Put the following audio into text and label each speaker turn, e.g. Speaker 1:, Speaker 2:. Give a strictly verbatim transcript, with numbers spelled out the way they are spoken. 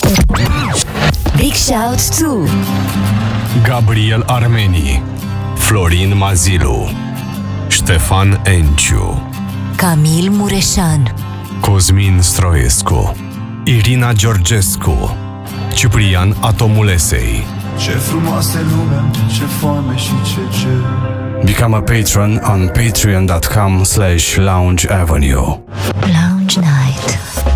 Speaker 1: Big shout to
Speaker 2: Gabriel Armeni, Florin Mazilu, Ștefan Enciu,
Speaker 1: Camil Mureșan,
Speaker 2: Cosmin Stroescu, Irina Georgescu, Ciprian Atomulesei.
Speaker 3: Ce frumoasă lumea, ce foame și ce cer.
Speaker 2: Become a patron on patreon dot com slash lounge avenue.